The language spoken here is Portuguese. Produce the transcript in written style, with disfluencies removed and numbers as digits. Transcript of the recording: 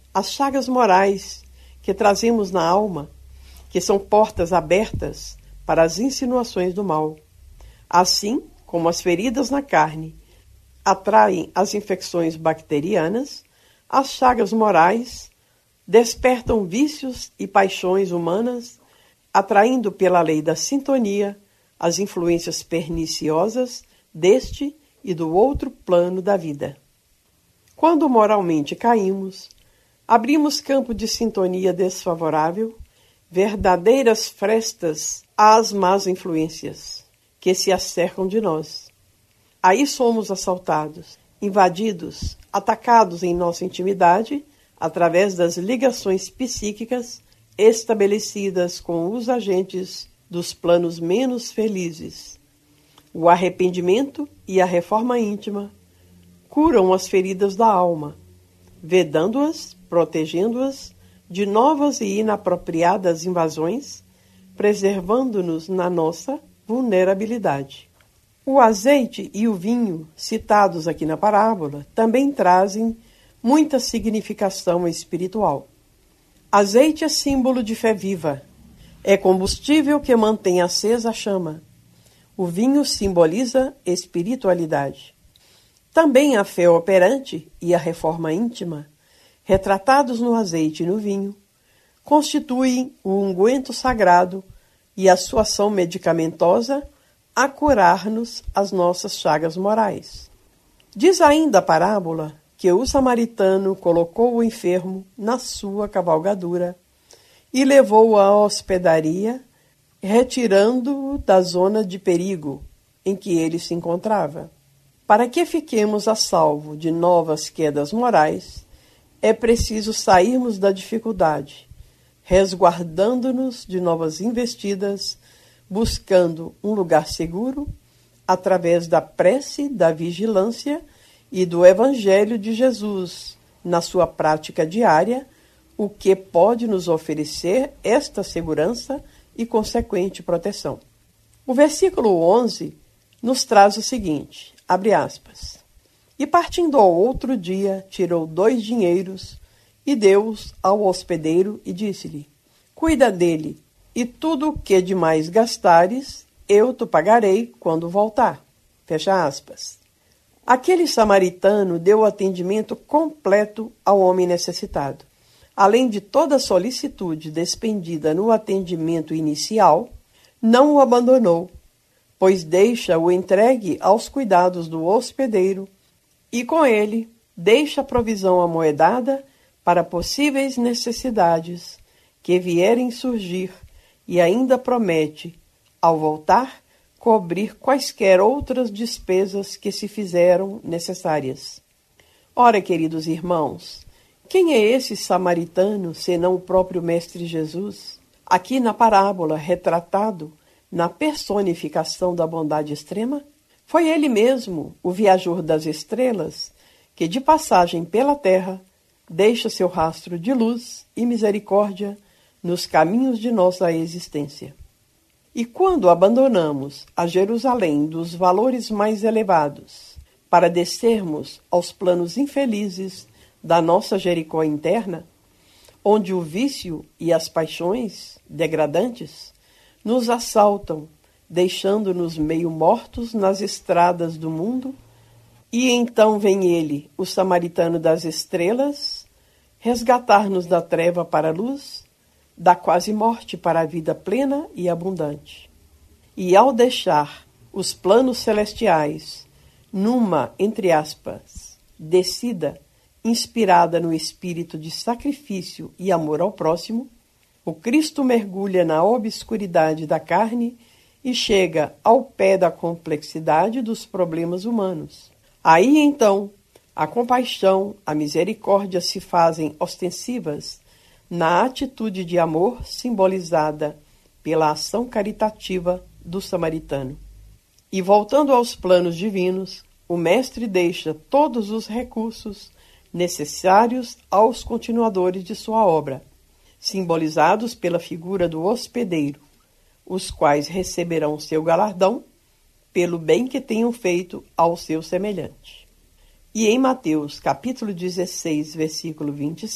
As chagas morais que trazemos na alma, que são portas abertas para as insinuações do mal. Assim como as feridas na carne atraem as infecções bacterianas, as chagas morais despertam vícios e paixões humanas, atraindo pela lei da sintonia as influências perniciosas deste e do outro plano da vida. Quando moralmente caímos, abrimos campo de sintonia desfavorável, verdadeiras frestas às más influências que se acercam de nós. Aí somos assaltados, invadidos, atacados em nossa intimidade através das ligações psíquicas estabelecidas com os agentes dos planos menos felizes. O arrependimento e a reforma íntima curam as feridas da alma, vedando-as, protegendo-as de novas e inapropriadas invasões, preservando-nos na nossa vulnerabilidade. O azeite e o vinho, citados aqui na parábola, também trazem muita significação espiritual. Azeite é símbolo de fé viva. É combustível que mantém acesa a chama. O vinho simboliza espiritualidade. Também a fé operante e a reforma íntima, retratados no azeite e no vinho, constituem o unguento sagrado e a sua ação medicamentosa a curar-nos as nossas chagas morais. Diz ainda a parábola que o samaritano colocou o enfermo na sua cavalgadura e levou-o à hospedaria, retirando-o da zona de perigo em que ele se encontrava. Para que fiquemos a salvo de novas quedas morais, é preciso sairmos da dificuldade, resguardando-nos de novas investidas, buscando um lugar seguro através da prece, da vigilância e do Evangelho de Jesus na sua prática diária, o que pode nos oferecer esta segurança e consequente proteção. O versículo 11 nos traz o seguinte, abre aspas, e partindo ao outro dia, tirou 2 dinheiros e deu-os ao hospedeiro e disse-lhe, cuida dele, e tudo o que demais gastares, eu te pagarei quando voltar. Fecha aspas. Aquele samaritano deu atendimento completo ao homem necessitado. Além de toda a solicitude despendida no atendimento inicial, não o abandonou, pois deixa-o entregue aos cuidados do hospedeiro e, com ele, deixa a provisão amoedada para possíveis necessidades que vierem surgir e ainda promete, ao voltar, cobrir quaisquer outras despesas que se fizeram necessárias. Ora, queridos irmãos, quem é esse samaritano, senão o próprio Mestre Jesus? Aqui na parábola, retratado na personificação da bondade extrema, foi ele mesmo, o viajor das estrelas, que de passagem pela terra deixa seu rastro de luz e misericórdia nos caminhos de nossa existência. E quando abandonamos a Jerusalém dos valores mais elevados para descermos aos planos infelizes da nossa Jericó interna, onde o vício e as paixões degradantes nos assaltam, deixando-nos meio mortos nas estradas do mundo, e então vem ele, o samaritano das estrelas, resgatar-nos da treva para a luz, da quase morte para a vida plena e abundante. E ao deixar os planos celestiais numa, entre aspas, descida inspirada no espírito de sacrifício e amor ao próximo, o Cristo mergulha na obscuridade da carne e chega ao pé da complexidade dos problemas humanos. Aí então, a compaixão, a misericórdia se fazem ostensivas na atitude de amor simbolizada pela ação caritativa do samaritano. E voltando aos planos divinos, o Mestre deixa todos os recursos necessários aos continuadores de sua obra, simbolizados pela figura do hospedeiro, os quais receberão seu galardão pelo bem que tenham feito ao seu semelhante. E em Mateus, capítulo 16, versículo 25,